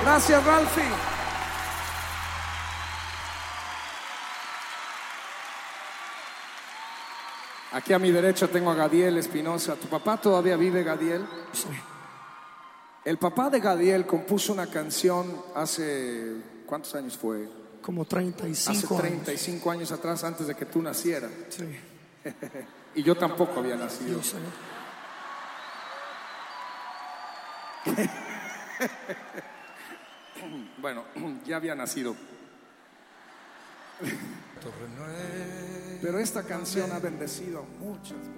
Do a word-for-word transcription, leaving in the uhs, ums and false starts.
Gracias, Ralphie. Aquí a mi derecha tengo a Gadiel Espinosa. ¿Tu papá todavía vive, Gadiel? Sí. El papá de Gadiel compuso una canción hace... ¿Cuántos años fue? Como treinta y cinco Hace treinta y cinco años. años atrás, antes de que tú nacieras. Sí. Y yo tampoco había nacido. Yo sé. Bueno, ya había nacido. Pero esta canción ha bendecido a muchas